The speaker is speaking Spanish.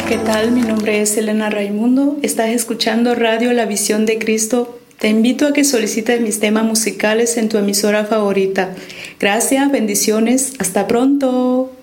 ¿Qué tal? Mi nombre es Elena Raimundo. Estás escuchando Radio La Visión de Cristo. Te invito a que solicites mis temas musicales en tu emisora favorita. Gracias, bendiciones. Hasta pronto.